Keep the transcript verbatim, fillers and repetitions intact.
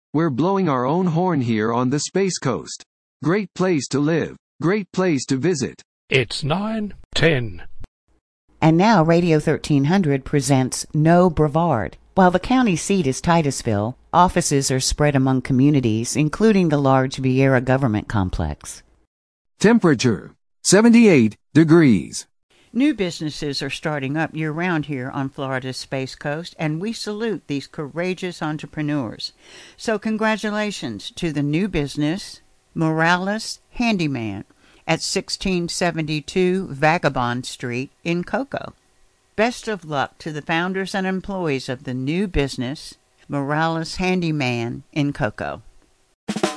We're blowing our own horn here on the Space Coast. Great place to live. Great place to visit. It's nine ten. And now Radio thirteen hundred presents No Brevard. While the county seat is Titusville, offices are spread among communities, including the large Viera Government Complex. Temperature, seventy-eight degrees. New businesses are starting up year-round here on Florida's Space Coast, and we salute these courageous entrepreneurs. So congratulations to the new business, Morales Handyman, at sixteen seventy-two Vagabond Street in Cocoa. Best of luck to the founders and employees of the new business, Morales Handyman in Cocoa.